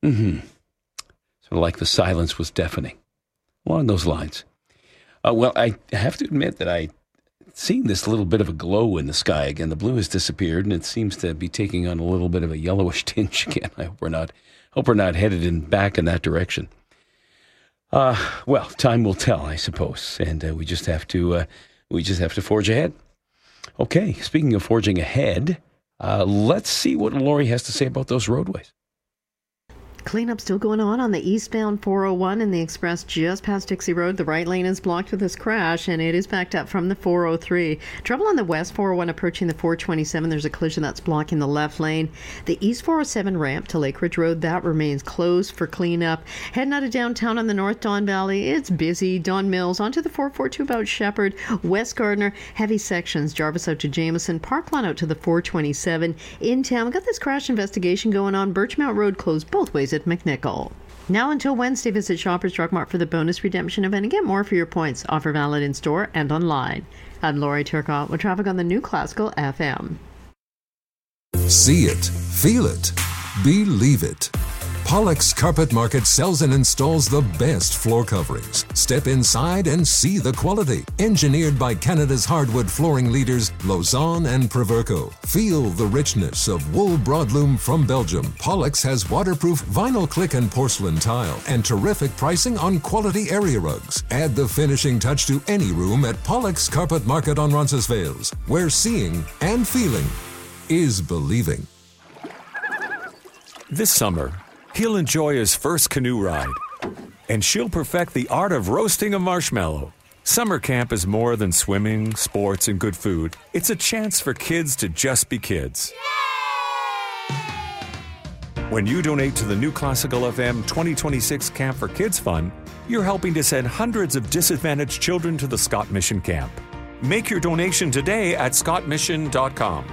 Mm-hmm. Sort of like the silence was deafening. Along those lines. Well, I have to admit that I seeing this little bit of a glow in the sky again. The blue has disappeared, and it seems to be taking on a little bit of a yellowish tinge again. I hope we're not headed back in that direction. Well, time will tell, I suppose, and we just have to forge ahead. Okay, speaking of forging ahead, let's see what Lori has to say about those roadways. Cleanup still going on the eastbound 401 and the express just past Dixie Road. The right lane is blocked with this crash, and it is backed up from the 403. Trouble on the west 401 approaching the 427. There's a collision that's blocking the left lane. The east 407 ramp to Lake Ridge Road, that remains closed for cleanup. Heading out of downtown on the North Don Valley, it's busy. Don Mills onto the 442 about Shepherd. West Gardner, heavy sections. Jarvis out to Jameson. Parkland out to the 427. In town, we've got this crash investigation going on. Birchmount Road closed both ways at McNichol. Now until Wednesday, visit Shoppers Drug Mart for the bonus redemption event and get more for your points. Offer valid in store and online. I'm Lori Turcotte with traffic on the New Classical FM. See it, feel it, believe it. Pollock's Carpet Market sells and installs the best floor coverings. Step inside and see the quality. Engineered by Canada's hardwood flooring leaders, Lausanne and Proverco. Feel the richness of wool broadloom from Belgium. Pollock's has waterproof vinyl click and porcelain tile and terrific pricing on quality area rugs. Add the finishing touch to any room at Pollock's Carpet Market on Roncesvalles, where seeing and feeling is believing. This summer, he'll enjoy his first canoe ride, and she'll perfect the art of roasting a marshmallow. Summer camp is more than swimming, sports, and good food. It's a chance for kids to just be kids. When you donate to the New Classical FM 2026 Camp for Kids Fund, you're helping to send hundreds of disadvantaged children to the Scott Mission Camp. Make your donation today at scottmission.com.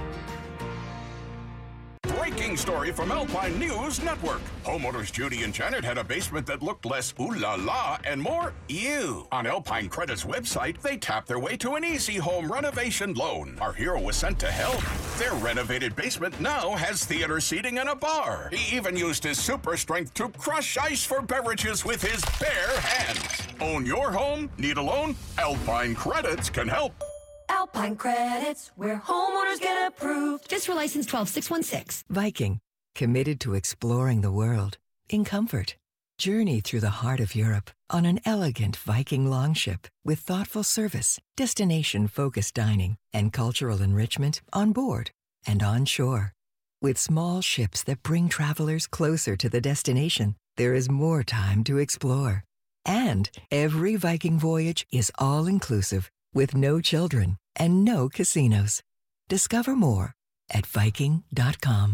Breaking story from Alpine News Network. Homeowners Judy and Janet had a basement that looked less ooh la la and more ew. On Alpine Credit's website, they tapped their way to an easy home renovation loan. Our hero was sent to help. Their renovated basement now has theater seating and a bar. He even used his super strength to crush ice for beverages with his bare hands. Own your home? Need a loan? Alpine Credits can help. Alpine Credits, where homeowners get approved. Just for license 12616. Viking, committed to exploring the world in comfort. Journey through the heart of Europe on an elegant Viking longship with thoughtful service, destination-focused dining, and cultural enrichment on board and on shore. With small ships that bring travelers closer to the destination, there is more time to explore. And every Viking voyage is all-inclusive, with no children and no casinos. Discover more at Viking.com.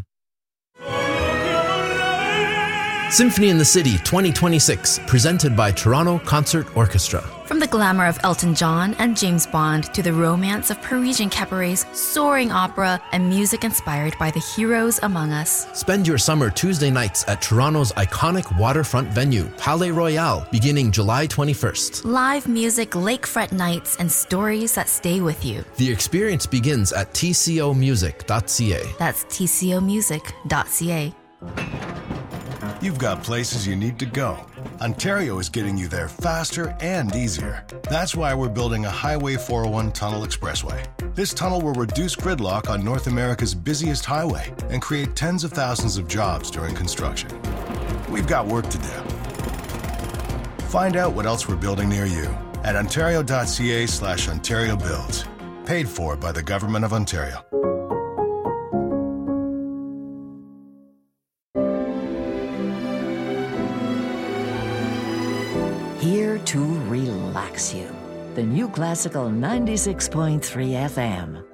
Symphony in the City 2026, presented by Toronto Concert Orchestra. From the glamour of Elton John and James Bond to the romance of Parisian cabarets, soaring opera, and music inspired by the heroes among us. Spend your summer Tuesday nights at Toronto's iconic waterfront venue, Palais Royal, beginning July 21st. Live music, lakefront nights, and stories that stay with you. The experience begins at tcomusic.ca. That's tcomusic.ca. You've got places you need to go. Ontario is getting you there faster and easier. That's why we're building a Highway 401 Tunnel Expressway. This tunnel will reduce gridlock on North America's busiest highway and create tens of thousands of jobs during construction. We've got work to do. Find out what else we're building near you at ontario.ca/Ontario Builds. Paid for by the Government of Ontario. Here to relax you. The New Classical 96.3 FM.